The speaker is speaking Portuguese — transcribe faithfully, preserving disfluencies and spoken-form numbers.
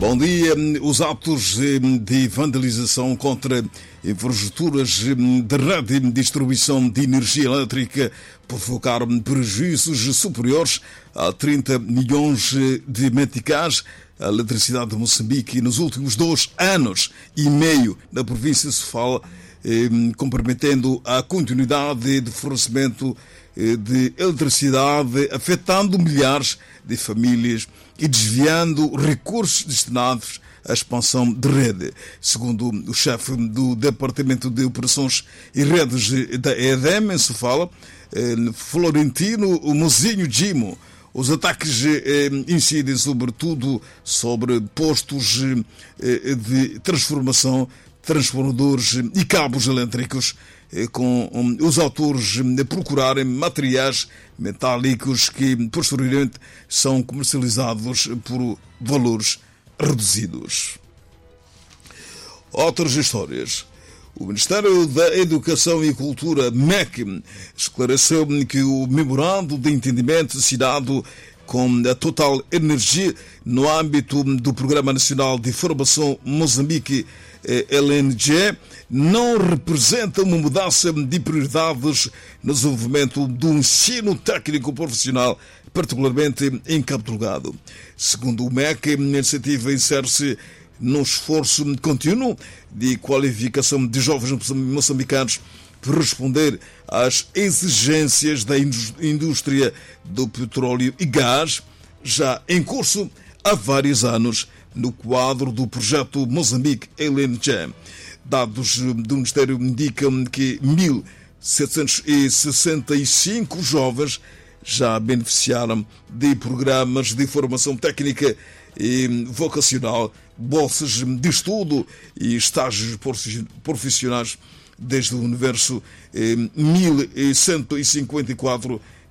Bom dia. Os atos de vandalização contra infraestruturas de rede de distribuição de energia elétrica provocaram prejuízos superiores a trinta milhões de meticais. A eletricidade de Moçambique nos últimos dois anos e meio na província de Sofala, eh, comprometendo a continuidade de fornecimento eh, de eletricidade, afetando milhares de famílias e desviando recursos destinados à expansão de rede. Segundo o chefe do Departamento de Operações e Redes da E D M em Sofala, eh, Florentino Mozinho Gimo, os ataques eh, incidem sobretudo sobre postos eh, de transformação, transformadores e cabos elétricos, eh, com um, os autores eh, procurarem materiais metálicos que posteriormente são comercializados por valores reduzidos. Outras histórias. O Ministério da Educação e Cultura, M E C, esclareceu que o memorando de entendimento assinado com a Total Energia no âmbito do Programa Nacional de Formação Moçambique L N G não representa uma mudança de prioridades no desenvolvimento do ensino técnico profissional, particularmente em Cabo Delgado. Segundo o M E C, a iniciativa insere-se no esforço contínuo de qualificação de jovens moçambicanos por responder às exigências da indústria do petróleo e gás, já em curso há vários anos no quadro do projeto Moçambique L N G. Dados do Ministério indicam que mil setecentos e sessenta e cinco jovens já beneficiaram de programas de formação técnica e vocacional, bolsas de estudo e estágios profissionais desde o universo mil cento e cinquenta e quatro